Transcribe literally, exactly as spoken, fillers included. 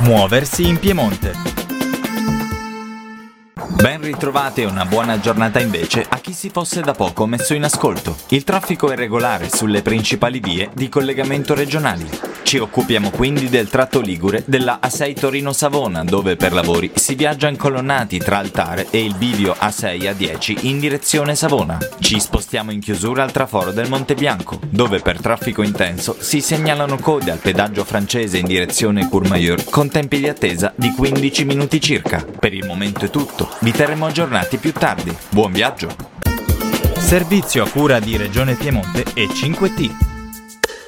Muoversi in Piemonte. Ben ritrovate e una buona giornata invece a chi si fosse da poco messo in ascolto. Il traffico è regolare sulle principali vie di collegamento regionali. Ci occupiamo quindi del tratto ligure della A sei Torino-Savona, dove per lavori si viaggia incolonnati tra Altare e il bivio A sei A dieci in direzione Savona. Ci spostiamo in chiusura al traforo del Monte Bianco, dove per traffico intenso si segnalano code al pedaggio francese in direzione Courmayeur con tempi di attesa di quindici minuti circa. Per il momento è tutto, vi terremo aggiornati più tardi. Buon viaggio! Servizio a cura di Regione Piemonte e cinque T.